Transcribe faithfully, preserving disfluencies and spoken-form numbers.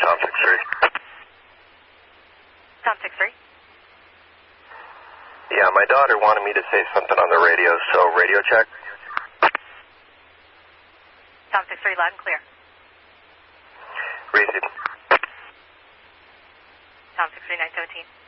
Tom six three. Tom six three. Yeah, my daughter wanted me to say something on the radio, so radio check. Tom six three, loud and clear. Receive. Tom six three, nine seventeen.